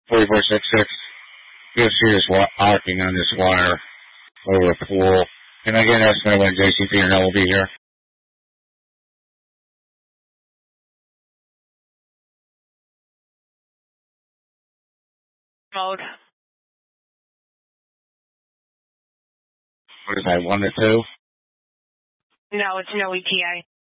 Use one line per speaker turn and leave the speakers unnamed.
4466. You'll see this arcing on this wire over a pool. Can I get an estimate when JCP or no will be here?
Mode.
What is that, 1 to 2?
No, it's no ETA.